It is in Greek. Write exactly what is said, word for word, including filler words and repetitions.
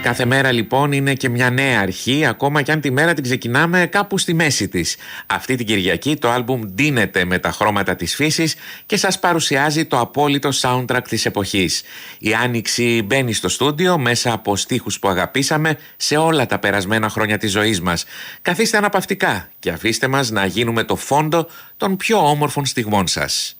Κάθε μέρα λοιπόν είναι και μια νέα αρχή, ακόμα κι αν τη μέρα την ξεκινάμε κάπου στη μέση της. Αυτή την Κυριακή το άλμπουμ ντύνεται με τα χρώματα της φύσης και σας παρουσιάζει το απόλυτο soundtrack της εποχής. Η Άνοιξη μπαίνει στο στούντιο μέσα από στίχους που αγαπήσαμε σε όλα τα περασμένα χρόνια της ζωής μας. Καθίστε αναπαυτικά και αφήστε μας να γίνουμε το φόντο των πιο όμορφων στιγμών σας.